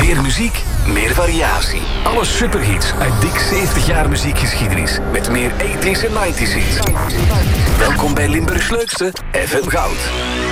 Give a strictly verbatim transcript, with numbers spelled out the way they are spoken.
Meer muziek, meer variatie. Alle superhits uit dik zeventig jaar muziekgeschiedenis. Met meer tachtiger en negentiger hits. Welkom bij Limburgs leukste F M Goud.